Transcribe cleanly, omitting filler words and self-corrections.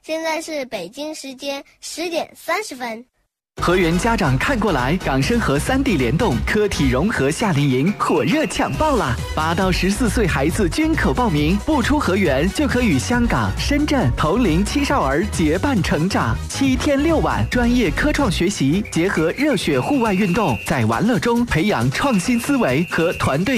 现在是北京时间10点30分。 河源家长看过来，港生和3D 联动科体融合夏令营火热抢报啦！8到14岁孩子均可报名，不出河源就可与香港、深圳同龄青少儿结伴成长。7天6晚，专业科创学习结合热血户外运动，在玩乐中培养创新思维和团队